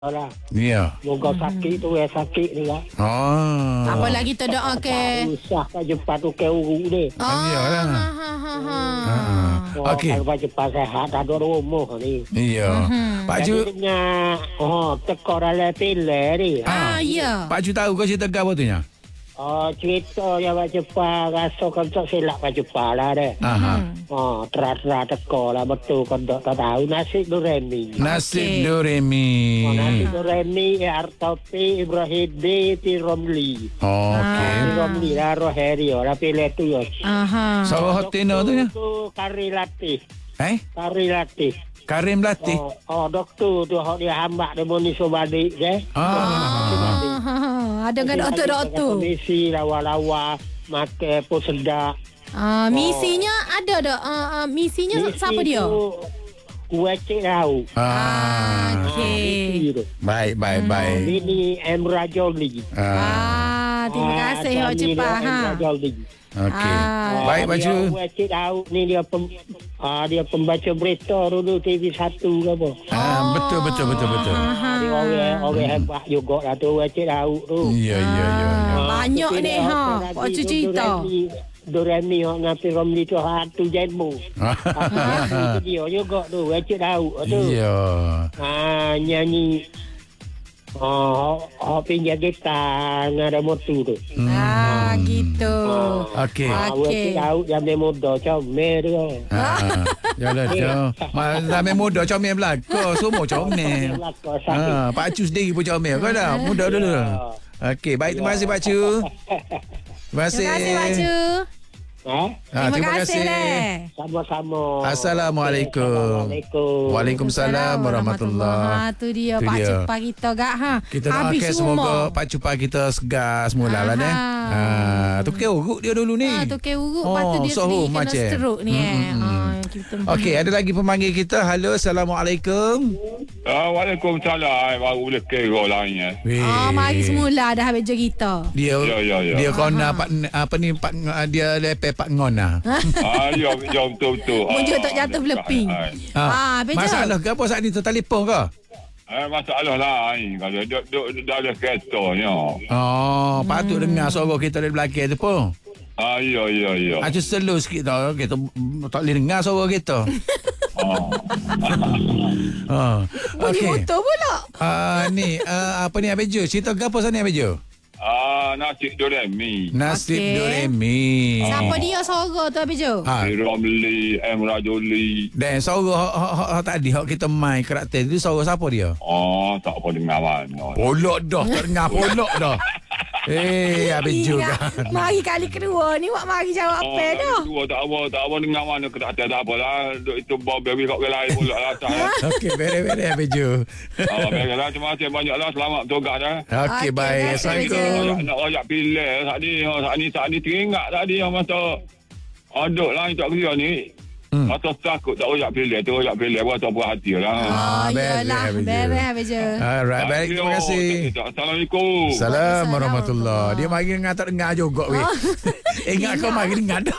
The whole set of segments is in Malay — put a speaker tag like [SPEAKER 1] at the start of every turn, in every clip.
[SPEAKER 1] lah.
[SPEAKER 2] Ya.
[SPEAKER 1] Moga sakit tu sakit ni lah.
[SPEAKER 2] Oh.
[SPEAKER 3] Apa lagi kita doa ke?
[SPEAKER 1] Usah kat Jepang tu ke urut dia.
[SPEAKER 2] Iyalah. Okey.
[SPEAKER 1] Kalau Jepang sehat ada rumah ni.
[SPEAKER 2] Iya. Pak Ju.
[SPEAKER 1] Jadi dengar teka dalam pilih ni.
[SPEAKER 3] Ya.
[SPEAKER 2] Pak Ju tahu kau cerita apa tu nya?
[SPEAKER 1] Cerita yang Pak Jepang rasa kan tak silap Pak Jepang lah deh. Terat-terat teka lah betul kan tak tahu nasi Doremi.
[SPEAKER 2] Nasib Doremi.
[SPEAKER 1] Nasi Doremi Artopi Ibrahim B. Romli.
[SPEAKER 2] Okey.
[SPEAKER 1] Romli lah Roherio lah pilih tu ya.
[SPEAKER 2] So hotel tu nya?
[SPEAKER 1] Kari latih. Kari latih.
[SPEAKER 2] Karim Latih.
[SPEAKER 1] Doktor tu dia hambak dia monitor balik ke.
[SPEAKER 3] Ada kan doktor-doktor.
[SPEAKER 1] Komisi lawa-lawa makan pun sedap.
[SPEAKER 3] Misinya ada dak. Misinya siapa dia?
[SPEAKER 1] Kuat cik tahu.
[SPEAKER 3] Okey.
[SPEAKER 2] Baik.
[SPEAKER 1] Ini Emra Joli.
[SPEAKER 3] Terima kasih Hok Jepang.
[SPEAKER 1] Emra Joli.
[SPEAKER 2] Okey. Baik Baju.
[SPEAKER 1] Kuat cik tahu ni dia dia pembaca berita dulu TV1 ke apa.
[SPEAKER 2] Betul.
[SPEAKER 1] Dia orang hebat juga lah tu cik tahu tu.
[SPEAKER 2] Ya.
[SPEAKER 3] Banyak ni Pak Cu cerita.
[SPEAKER 1] Doremi ngapi Romli tu hatu jemu. Dia juga tu cik tahu tu.
[SPEAKER 2] Ya.
[SPEAKER 1] Nyanyi pinjam gitar ada motor tu.
[SPEAKER 3] Gitu.
[SPEAKER 2] Okey.
[SPEAKER 1] Cik tahu zaman muda comel dia.
[SPEAKER 2] Yalah dia. Zaman muda comel belaka, semua comel. Pak Cu sendiri pun comel. Kau dah muda dulu. Okey, baik, terima kasih Pak Cu. Terima kasih.
[SPEAKER 3] Terima kasih Pak Cu.
[SPEAKER 2] Terima kasih.
[SPEAKER 1] Sama-sama.
[SPEAKER 2] Assalamualaikum. Waalaikumsalam warahmatullahi.
[SPEAKER 3] Tu dia Pak Cupang kita gak
[SPEAKER 2] Kita doakan semoga Pak Cupang kita segar semula lah deh. Tu ke urut dia dulu ni.
[SPEAKER 3] Tu ke urut lepas tu dia sendiri kena stroke ni
[SPEAKER 2] Okey, ada lagi pemanggil kita. Halo, Assalamualaikum.
[SPEAKER 4] Waalaikumsalam. Baru boleh kira lainnya.
[SPEAKER 3] Mari semula dah habis kita.
[SPEAKER 2] Dia kena apa ni Pak dia lepas Pak Ngona.
[SPEAKER 4] Ya betul.
[SPEAKER 3] Muncul tak jatuh beleping.
[SPEAKER 2] Masalah ke apa saat ni tu telefon ke?
[SPEAKER 4] Masalah lain. Kalau dah ada keretanya.
[SPEAKER 2] Patut dengar suara kita dari belakang tu pun.
[SPEAKER 4] Ya.
[SPEAKER 2] Acu slow sikit tau. Kita tak boleh dengar suara kita.
[SPEAKER 3] Bunyi motor pula.
[SPEAKER 2] Ni apa ni Abejo? Cerita ke apa sana Abejo?
[SPEAKER 4] Nasib Doremi.
[SPEAKER 2] Nasib Doremi.
[SPEAKER 3] Siapa dia suara tu Habis Jo?
[SPEAKER 4] Romli, Emra Joli.
[SPEAKER 2] Dan suara tadi kita main karakter tu suara siapa dia?
[SPEAKER 4] Tak apa dengar mana.
[SPEAKER 2] Polok dah, tak dengar polok dah. Habis juga.
[SPEAKER 3] Mari kali kedua ni Wak mari jawab apa dah.
[SPEAKER 4] Kedua tak apa dengar mana karakter tak apalah. Itu bawa baby kat lain pula lah.
[SPEAKER 2] Okey, bere habis juga.
[SPEAKER 4] Baiklah, terima kasih banyaklah. Selamat bertugas dah.
[SPEAKER 2] Okey, baik. Assalamualaikum.
[SPEAKER 4] Nak rajak pilih saat ni teringat tadi yang masa aduk lain tak kerja ni. Masa takut tak rajak pilih tu rajak pilih buat tak puas hati lah.
[SPEAKER 3] Yalah, beres habis je.
[SPEAKER 2] Alright, baik, terima kasih.
[SPEAKER 4] Assalamualaikum.
[SPEAKER 2] Assalamualaikum warahmatullahi. Dia mari dengar tak dengar juga weh. Ingat kau mari dengar dah.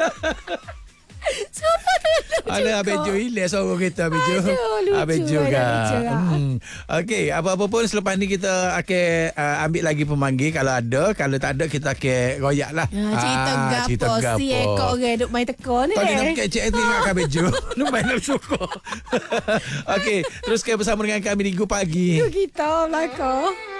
[SPEAKER 3] Siapa tu?
[SPEAKER 2] Ada Abejo hilang suara kita Abejo. Abejo kan. Okey, apa-apa pun selepas ni kita akan ambil lagi pemanggil kalau ada, kalau tak ada kita akan royak lah.
[SPEAKER 3] Cerita gapo si ekor orang duk main teka ni.
[SPEAKER 2] Tak nak kecek tengok Abejo. Lu main nak syukur. Okey, teruskan bersama dengan kami Minggu pagi.
[SPEAKER 3] Kita belakang.